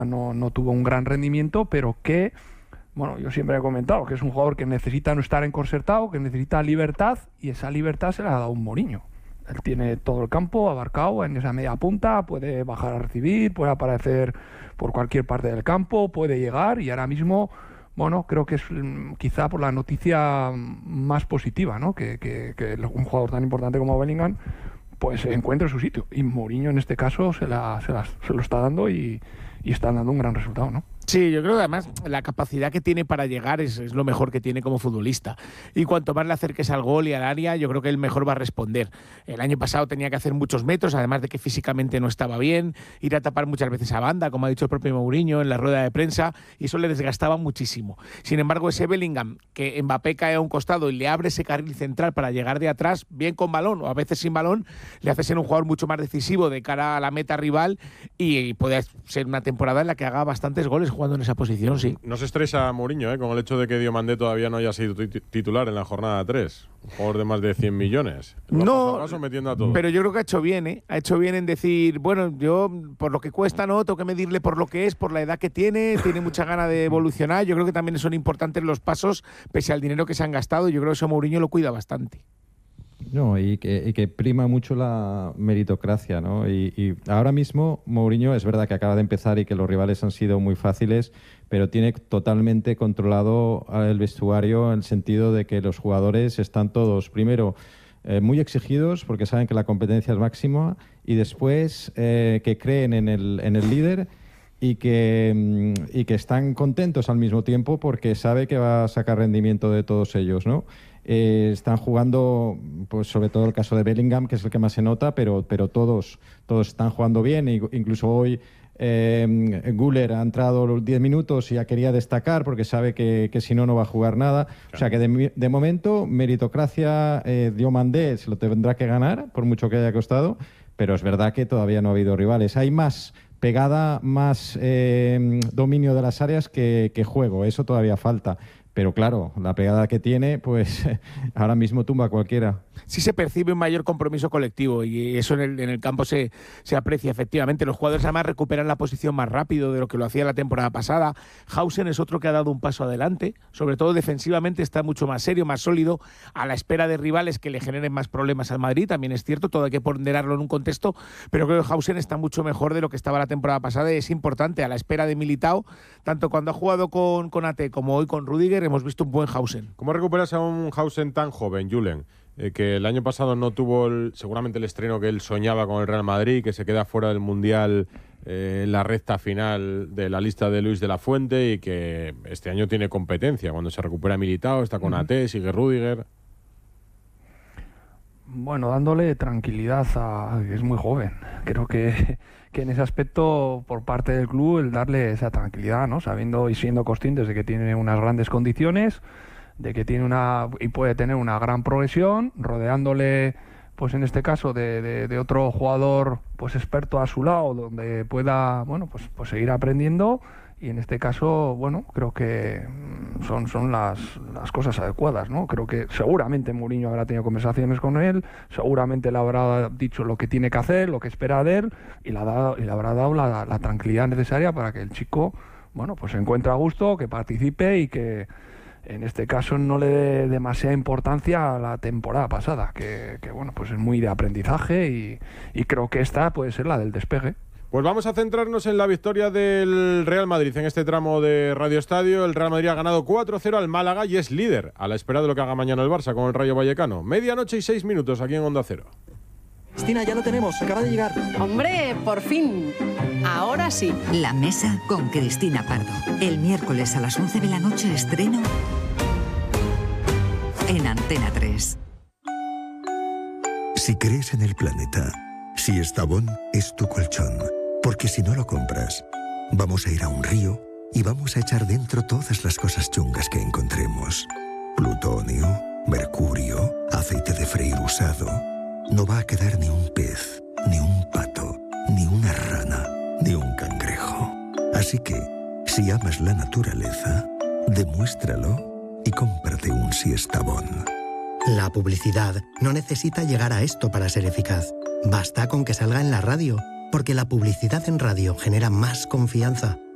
no tuvo un gran rendimiento, pero que, bueno, yo siempre he comentado que es un jugador que necesita no estar encorsetado, que necesita libertad, y esa libertad se la ha dado un Mourinho. Él tiene todo el campo abarcado en esa media punta, puede bajar a recibir, puede aparecer por cualquier parte del campo, puede llegar, y ahora mismo, bueno, creo que es quizá por la noticia más positiva, ¿no? Que un jugador tan importante como Bellingham pues encuentre su sitio, y Mourinho en este caso se lo está dando y está dando un gran resultado, ¿no? Sí, yo creo que además la capacidad que tiene para llegar es lo mejor que tiene como futbolista. Y cuanto más le acerques al gol y al área, yo creo que él mejor va a responder. El año pasado tenía que hacer muchos metros, además de que físicamente no estaba bien, ir a tapar muchas veces a banda, como ha dicho el propio Mourinho en la rueda de prensa, y eso le desgastaba muchísimo. Sin embargo, ese Bellingham, que Mbappé cae a un costado y le abre ese carril central para llegar de atrás, bien con balón o a veces sin balón, le hace ser un jugador mucho más decisivo de cara a la meta rival, y puede ser una temporada en la que haga bastantes goles jugando en esa posición, sí. No se estresa Mourinho con el hecho de que Diomandé todavía no haya sido titular en la jornada 3, un jugador de más de 100 millones. No, paso metiendo a todos. Pero yo creo que ha hecho bien, ¿eh? Ha hecho bien en decir, bueno, yo por lo que cuesta no, tengo que medirle por lo que es, por la edad que tiene mucha gana de evolucionar. Yo creo que también son importantes los pasos, pese al dinero que se han gastado, y yo creo que eso Mourinho lo cuida bastante. No, y que prima mucho la meritocracia, ¿no? Y ahora mismo Mourinho es verdad que acaba de empezar y que los rivales han sido muy fáciles, pero tiene totalmente controlado el vestuario en el sentido de que los jugadores están todos, primero, muy exigidos porque saben que la competencia es máxima, y después que creen en el líder y que están contentos al mismo tiempo porque sabe que va a sacar rendimiento de todos ellos, ¿no? Están jugando, pues sobre todo el caso de Bellingham, que es el que más se nota, pero todos están jugando bien. Incluso hoy Güler ha entrado los 10 minutos y ya quería destacar porque sabe que si no va a jugar nada. Claro. O sea que de momento meritocracia, Diomandé se lo tendrá que ganar por mucho que haya costado, pero es verdad que todavía no ha habido rivales. Hay más pegada, más dominio de las áreas que juego, eso todavía falta. Pero claro, la pegada que tiene, pues ahora mismo tumba a cualquiera. Sí se percibe un mayor compromiso colectivo, y eso en el campo se aprecia efectivamente. Los jugadores además recuperan la posición más rápido de lo que lo hacía la temporada pasada. Hausen es otro que ha dado un paso adelante, sobre todo defensivamente está mucho más serio, más sólido, a la espera de rivales que le generen más problemas al Madrid. También es cierto, todo hay que ponderarlo en un contexto, pero creo que Hausen está mucho mejor de lo que estaba la temporada pasada, y es importante, a la espera de Militao, tanto cuando ha jugado con Ate como hoy con Rüdiger, hemos visto un buen Hausen. ¿Cómo recuperas a un Hausen tan joven, Julen? Que el año pasado no tuvo seguramente el estreno que él soñaba con el Real Madrid, que se queda fuera del Mundial en la recta final de la lista de Luis de la Fuente, y que este año tiene competencia. Cuando se recupera Militao, está con Ate, sigue Rüdiger. Bueno, dándole tranquilidad es muy joven. Creo que en ese aspecto, por parte del club, el darle esa tranquilidad, ¿no? Sabiendo y siendo conscientes de que tiene unas grandes condiciones, de que tiene y puede tener una gran progresión, rodeándole, pues en este caso, de otro jugador pues experto a su lado, donde pueda, bueno, pues seguir aprendiendo. Y en este caso, bueno, creo que son las cosas adecuadas, ¿no? Creo que seguramente Mourinho habrá tenido conversaciones con él, seguramente le habrá dicho lo que tiene que hacer, lo que espera de él, y le habrá dado la tranquilidad necesaria para que el chico, bueno, pues se encuentre a gusto, que participe, y que en este caso no le dé demasiada importancia a la temporada pasada, que bueno, pues es muy de aprendizaje, y creo que esta puede ser la del despegue. Pues vamos a centrarnos en la victoria del Real Madrid en este tramo de Radio Estadio. El Real Madrid ha ganado 4-0 al Málaga y es líder, a la espera de lo que haga mañana el Barça con el Rayo Vallecano. 12:06 aquí en Onda Cero. Cristina, ya lo tenemos, acaba de llegar. ¡Hombre, por fin! Ahora sí. La Mesa con Cristina Pardo. El miércoles a las 11 de la noche estreno en Antena 3. Si crees en el planeta, si Estavón es tu colchón, porque si no lo compras, vamos a ir a un río y vamos a echar dentro todas las cosas chungas que encontremos. Plutonio, mercurio, aceite de freír usado. No va a quedar ni un pez, ni un pato, ni una rana, ni un cangrejo. Así que, si amas la naturaleza, demuéstralo y cómprate un Siestabón. La publicidad no necesita llegar a esto para ser eficaz. Basta con que salga en la radio, porque la publicidad en radio genera más confianza,